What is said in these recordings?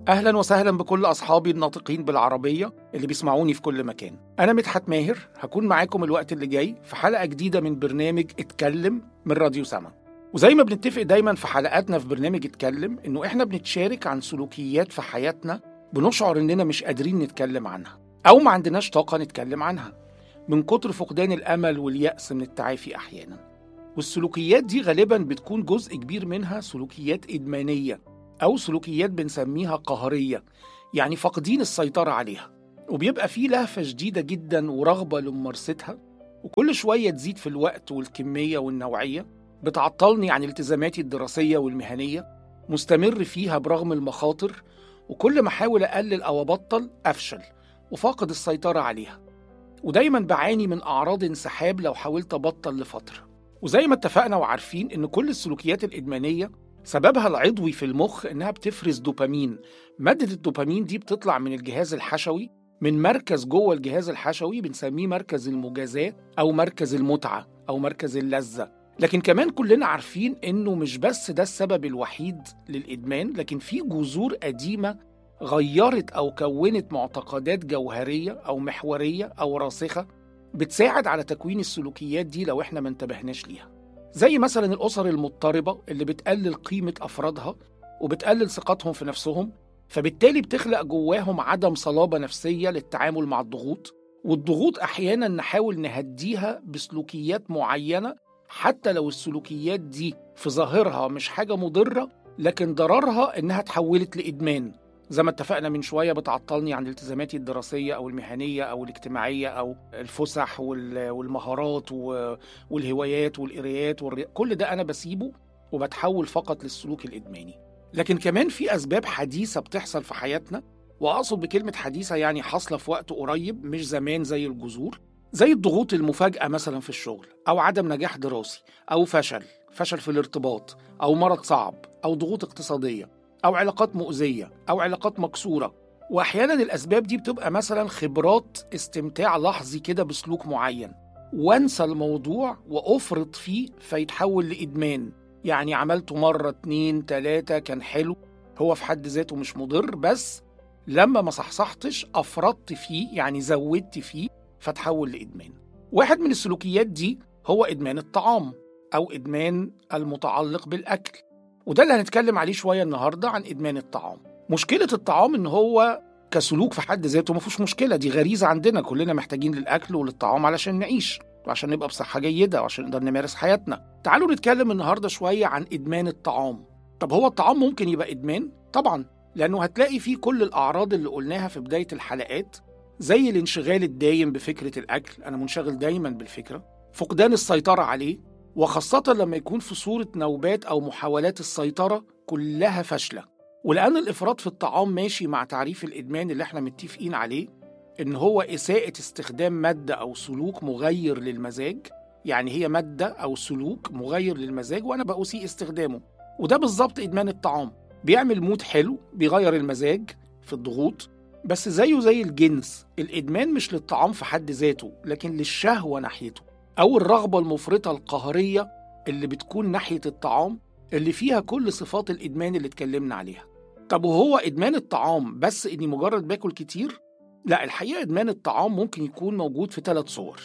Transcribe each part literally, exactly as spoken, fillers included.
أهلا وسهلا بكل أصحابي الناطقين بالعربية اللي بيسمعوني في كل مكان. أنا مدحت ماهر، هكون معاكم الوقت اللي جاي في حلقة جديدة من برنامج اتكلم من راديو سما. وزي ما بنتفق دايما في حلقاتنا في برنامج اتكلم إنه إحنا بنتشارك عن سلوكيات في حياتنا بنشعر إننا مش قادرين نتكلم عنها أو ما عندناش طاقة نتكلم عنها من كتر فقدان الأمل واليأس من التعافي أحيانا. والسلوكيات دي غالبا بتكون جزء كبير منها سلوكيات إدمانية أو سلوكيات بنسميها قهرية، يعني فاقدين السيطرة عليها، وبيبقى فيه لهفة شديدة جدا ورغبة لممارستها، وكل شوية تزيد في الوقت والكمية والنوعية، بتعطلني عن التزاماتي الدراسية والمهنية، مستمر فيها برغم المخاطر، وكل ما أحاول أقلل أو أبطل أفشل وفاقد السيطرة عليها، ودايما بعاني من أعراض انسحاب لو حاولت أبطل لفترة. وزي ما اتفقنا وعارفين إن كل السلوكيات الإدمانية سببها العضوي في المخ إنها بتفرز دوبامين. مادة الدوبامين دي بتطلع من الجهاز الحشوي، من مركز جوه الجهاز الحشوي بنسميه مركز المجازاة أو مركز المتعة أو مركز اللذة. لكن كمان كلنا عارفين إنه مش بس ده السبب الوحيد للإدمان، لكن في جذور قديمة غيرت أو كونت معتقدات جوهرية أو محورية أو راسخة بتساعد على تكوين السلوكيات دي لو إحنا ما انتبهناش ليها. زي مثلا الأسر المضطربة اللي بتقلل قيمة أفرادها وبتقلل ثقتهم في نفسهم، فبالتالي بتخلق جواهم عدم صلابة نفسية للتعامل مع الضغوط. والضغوط أحيانا نحاول نهديها بسلوكيات معينة، حتى لو السلوكيات دي في ظاهرها مش حاجة مضرة، لكن ضررها إنها تحولت لإدمان. زي ما اتفقنا من شوية، بتعطلني عن التزاماتي الدراسية أو المهنية أو الاجتماعية أو الفسح والمهارات والهوايات والقرايات والري... كل ده أنا بسيبه وبتحول فقط للسلوك الإدماني. لكن كمان في أسباب حديثة بتحصل في حياتنا، وأقصد بكلمة حديثة يعني حاصلة في وقت قريب مش زمان، زي الجذور، زي الضغوط المفاجئة مثلا في الشغل، أو عدم نجاح دراسي، أو فشل فشل في الارتباط، أو مرض صعب، أو ضغوط اقتصادية، أو علاقات مؤذية، أو علاقات مكسورة. وأحيانا الأسباب دي بتبقى مثلا خبرات استمتاع لحظي كده بسلوك معين، وانسى الموضوع وأفرط فيه فيتحول لإدمان. يعني عملته مرة اتنين تلاتة كان حلو، هو في حد ذاته مش مضر، بس لما ما صحصحتش أفرطت فيه، يعني زودت فيه فتحول لإدمان. واحد من السلوكيات دي هو إدمان الطعام أو إدمان المتعلق بالأكل، وده اللي هنتكلم عليه شوية النهاردة عن إدمان الطعام. مشكلة الطعام إن هو كسلوك في حد ذاته ما فيهوش مشكلة، دي غريزة عندنا، كلنا محتاجين للأكل وللطعام علشان نعيش وعشان نبقى بصحة جيدة وعشان نقدر نمارس حياتنا. تعالوا نتكلم النهاردة شوية عن إدمان الطعام. طب هو الطعام ممكن يبقى إدمان؟ طبعا، لأنه هتلاقي فيه كل الأعراض اللي قلناها في بداية الحلقات، زي الانشغال الدايم بفكرة الأكل، أنا منشغل دايما بالفكرة، فقدان السيطرة عليه، وخاصة لما يكون في صورة نوبات أو محاولات السيطرة كلها فاشلة. ولأن الإفراط في الطعام ماشي مع تعريف الإدمان اللي احنا متفقين عليه، إن هو إساءة استخدام مادة أو سلوك مغير للمزاج، يعني هي مادة أو سلوك مغير للمزاج وأنا بأسيء استخدامه. وده بالظبط إدمان الطعام، بيعمل مود حلو، بيغير المزاج في الضغوط. بس زيه زي الجنس، الإدمان مش للطعام في حد ذاته، لكن للشهوة ناحيته، أو الرغبة المفرطة القهرية اللي بتكون ناحية الطعام، اللي فيها كل صفات الإدمان اللي اتكلمنا عليها. طب وهو إدمان الطعام بس إني مجرد باكل كتير؟ لا، الحقيقة إدمان الطعام ممكن يكون موجود في ثلاث صور،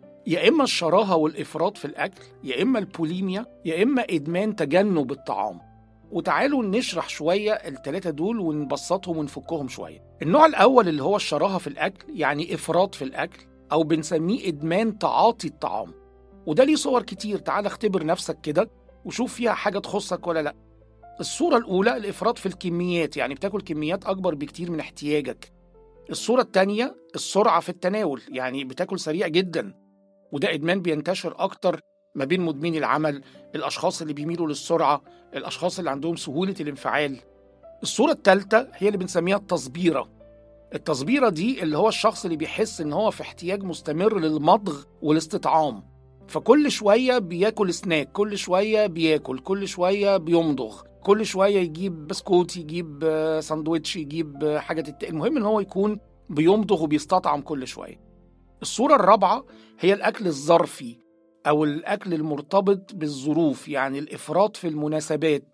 يا إما الشراهة والإفراط في الأكل، يا إما البوليميا، يا إما إدمان تجنب الطعام. وتعالوا نشرح شوية الثلاثة دول ونبسطهم ونفكهم شوية. النوع الأول اللي هو الشراهة في الأكل، يعني إفراط في الأكل، أو بنسميه إدمان تعاطي الطعام، وده ليه صور كتير. تعال اختبر نفسك كده وشوف فيها حاجة تخصك ولا لأ. الصورة الأولى الإفراط في الكميات، يعني بتاكل كميات أكبر بكتير من احتياجك. الصورة التانية السرعة في التناول، يعني بتاكل سريع جدا، وده إدمان بينتشر أكتر ما بين مدمني العمل، الأشخاص اللي بيميلوا للسرعة، الأشخاص اللي عندهم سهولة الانفعال. الصورة الثالثة هي اللي بنسميها التصبيرة. التصبيرة دي اللي هو الشخص اللي بيحس إن هو في احتياج مستمر للمضغ والاستطعام، فكل شوية بياكل سناك، كل شوية بياكل، كل شوية بيمضغ، كل شوية يجيب بسكوت، يجيب ساندويتش، يجيب حاجة الت... المهم إن هو يكون بيمضغ وبيستطعم كل شوية. الصورة الرابعة هي الأكل الظرفي أو الأكل المرتبط بالظروف، يعني الإفراط في المناسبات.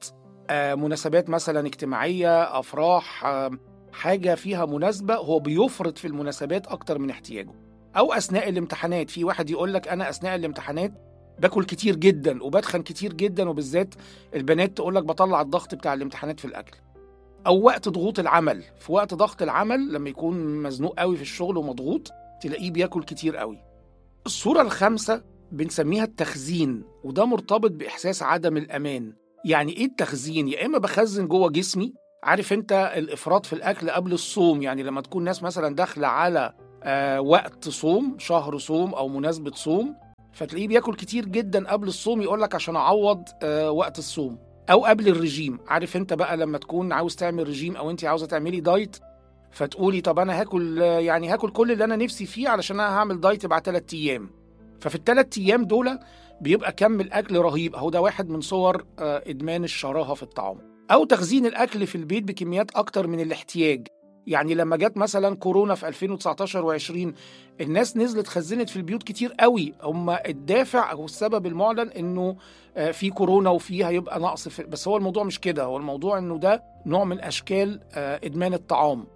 آه مناسبات مثلا اجتماعية، أفراح، آه حاجة فيها مناسبة، هو بيفرط في المناسبات أكتر من احتياجه. أو أثناء الامتحانات، في واحد يقولك أنا أثناء الامتحانات باكل كتير جدا وبدخن كتير جدا، وبالذات البنات تقولك بطلع الضغط بتاع الامتحانات في الأكل. أو وقت ضغوط العمل، في وقت ضغط العمل لما يكون مزنوق قوي في الشغل ومضغوط تلاقيه بياكل كتير قوي. الصورة الخامسة بنسميها التخزين، وده مرتبط بإحساس عدم الأمان. يعني إيه التخزين؟ يا إما بخزن جوه جسمي، عارف أنت الإفراط في الأكل قبل الصوم، يعني لما تكون ناس مثلا داخلة على آه وقت صوم، شهر صوم أو مناسبة صوم، فتلاقيه بياكل كتير جدا قبل الصوم، يقولك عشان أعوض آه وقت الصوم. أو قبل الرجيم، عارف أنت بقى لما تكون عاوز تعمل رجيم أو أنت عاوزة تعملي دايت، فتقولي طب أنا هاكل يعني هاكل كل اللي أنا نفسي فيه علشان أنا هعمل دايت بعد ثلاثة أيام. ففي الثلاث أيام دول بيبقى كم الأكل رهيب. أهو ده واحد من صور إدمان الشراهة في الطعام. أو تخزين الأكل في البيت بكميات أكتر من الاحتياج. يعني لما جت مثلا كورونا في ألفين وتسعتاشر وعشرين، الناس نزلت خزنت في البيوت كتير قوي. هم الدافع أو السبب المعلن إنه في كورونا وفيها يبقى نقص في، بس هو الموضوع مش كده. هو الموضوع إنه ده نوع من أشكال إدمان الطعام.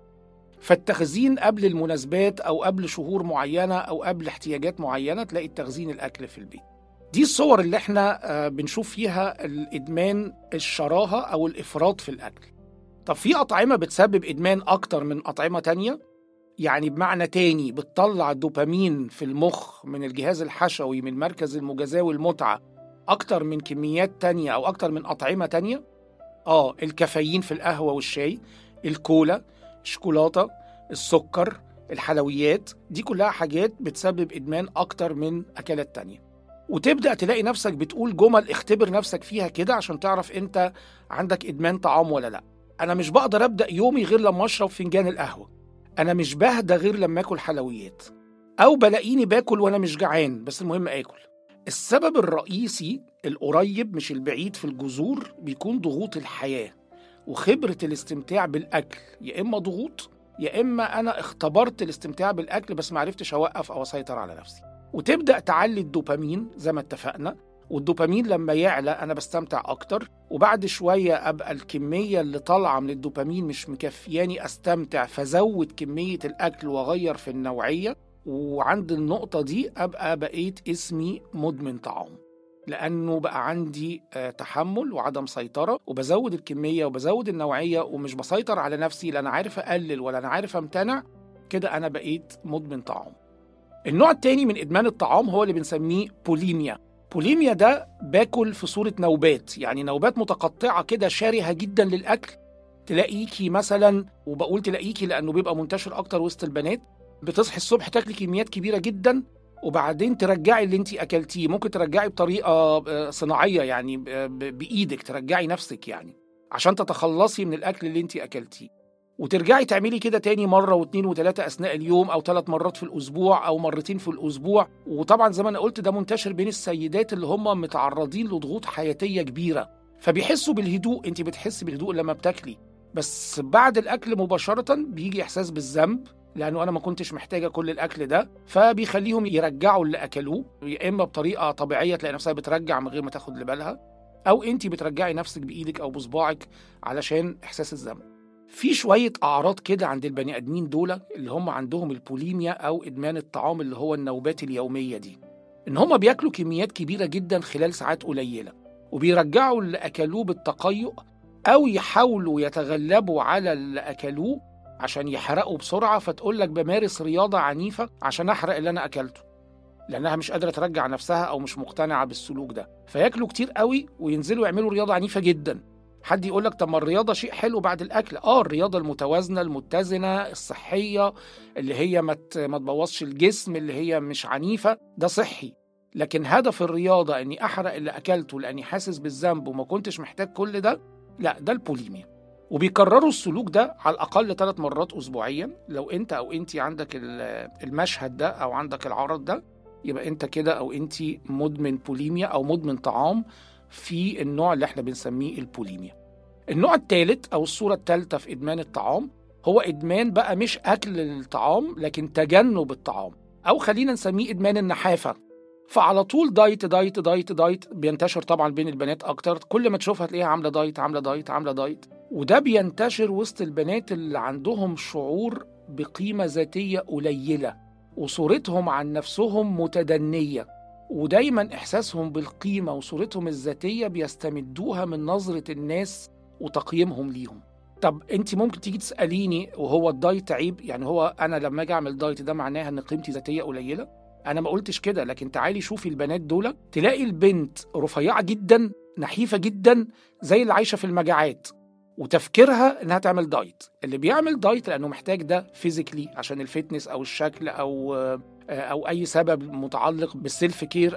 فالتخزين قبل المناسبات أو قبل شهور معينة أو قبل احتياجات معينة تلاقي التخزين الأكل في البيت. دي الصور اللي احنا بنشوف فيها الإدمان الشراهة أو الإفراط في الأكل. طب في أطعمة بتسبب إدمان أكتر من أطعمة تانية؟ يعني بمعنى تاني بتطلع الدوبامين في المخ من الجهاز الحشوي من مركز المجازاة والمتعة أكتر من كميات تانية أو أكتر من أطعمة تانية؟ آه الكافيين في القهوة والشاي، الكولا، الشوكولاتة، السكر، الحلويات، دي كلها حاجات بتسبب إدمان أكتر من أكلات تانية. وتبدأ تلاقي نفسك بتقول جمل اختبر نفسك فيها كده عشان تعرف أنت عندك إدمان طعام ولا لأ. أنا مش بقدر أبدأ يومي غير لما أشرب فنجان القهوة. أنا مش بهدى غير لما أكل حلويات. أو بلاقيني باكل وأنا مش جعان بس المهم آكل. السبب الرئيسي القريب مش البعيد في الجذور بيكون ضغوط الحياة وخبرة الاستمتاع بالأكل، يا إما ضغوط يا إما أنا اختبرت الاستمتاع بالأكل بس معرفتش أوقف أو أسيطر على نفسي. وتبدأ تعلي الدوبامين زي ما اتفقنا، والدوبامين لما يعلى أنا بستمتع أكتر، وبعد شوية أبقى الكمية اللي طالعة من الدوبامين مش مكفياني أستمتع، فزود كمية الأكل وأغير في النوعية، وعند النقطة دي أبقى بقيت اسمي مدمن طعام، لأنه بقى عندي تحمل وعدم سيطرة، وبزود الكمية وبزود النوعية ومش بسيطر على نفسي، لا أنا عارف أقلل ولا أنا عارف أمتنع. كده أنا بقيت مدمن طعام. النوع التاني من إدمان الطعام هو اللي بنسميه بوليميا. بوليميا ده باكل في صورة نوبات، يعني نوبات متقطعة كده شارهة جدا للأكل. تلاقيكي مثلا، وبقول تلاقيكي لأنه بيبقى منتشر أكتر وسط البنات، بتصحي الصبح تاكلي كميات كبيرة جدا وبعدين ترجعي اللي انتي أكلتيه. ممكن ترجعي بطريقة صناعية، يعني بإيدك ترجعي نفسك يعني عشان تتخلصي من الأكل اللي انتي أكلتيه، وترجعي تعملي كده تاني مرة واثنين وثلاثة أثناء اليوم، أو ثلاث مرات في الأسبوع أو مرتين في الأسبوع. وطبعا زي ما أنا قلت ده منتشر بين السيدات اللي هم متعرضين لضغوط حياتية كبيرة، فبيحسوا بالهدوء. انتي بتحسي بالهدوء لما بتاكلي، بس بعد الأكل مباشرة بيجي إحساس بالذنب لأنه أنا ما كنتش محتاجة كل الأكل ده، فبيخليهم يرجعوا اللي أكلوه، يا إما بطريقة طبيعية تلاقي نفسها بترجع من غير ما تاخد لبالها، أو أنتي بترجعي نفسك بإيدك أو بصباعك علشان إحساس الذنب. في شوية أعراض كده عند البني آدمين دول اللي هم عندهم البوليميا أو إدمان الطعام اللي هو النوبات اليومية دي، إن هم بياكلوا كميات كبيرة جدا خلال ساعات قليلة، وبيرجعوا اللي أكلوه بالتقيؤ، أو يحاولوا يتغلبوا على اللي أكلوه عشان يحرقوا بسرعة، فتقول لك بمارس رياضة عنيفة عشان أحرق اللي أنا أكلته، لأنها مش قادرة ترجع نفسها أو مش مقتنعة بالسلوك ده، فياكلوا كتير قوي وينزلوا يعملوا رياضة عنيفة جدا. حد يقول لك طب ما الرياضة شيء حلو بعد الأكل. آه الرياضة المتوازنة المتزنة الصحية اللي هي ما تبوظش الجسم، اللي هي مش عنيفة، ده صحي. لكن هدف الرياضة أني أحرق اللي أكلته لأني حاسس بالذنب وما كنتش محتاج كل ده، لا ده البوليميا. وبيكرروا السلوك ده على الأقل ثلاث مرات أسبوعيا. لو أنت أو أنتي عندك المشهد ده أو عندك العرض ده، يبقى أنت كده أو أنتي مدمن بوليميا أو مدمن طعام في النوع اللي احنا بنسميه البوليميا. النوع الثالث أو الصورة الثالثة في إدمان الطعام هو إدمان بقى مش أكل الطعام لكن تجنب الطعام، أو خلينا نسميه إدمان النحافة. فعلى طول دايت دايت دايت دايت بينتشر طبعا بين البنات اكتر، كل ما تشوفها تلاقيها عامله دايت عامله دايت عامله دايت. وده بينتشر وسط البنات اللي عندهم شعور بقيمه ذاتيه قليله وصورتهم عن نفسهم متدنيه، ودايما احساسهم بالقيمه وصورتهم الذاتيه بيستمدوها من نظره الناس وتقييمهم ليهم. طب انت ممكن تيجي تساليني وهو الدايت عيب؟ يعني هو انا لما اجي اعمل دايت ده معناها ان قيمتي الذاتيه قليله؟ انا ما قلتش كده، لكن تعالي شوفي البنات دول، تلاقي البنت رفيعه جدا نحيفه جدا زي اللي عايشه في المجاعات وتفكيرها انها تعمل دايت. اللي بيعمل دايت لانه محتاج ده فيزيكلي عشان الفتنس او الشكل او او اي سبب متعلق بالسيلف كير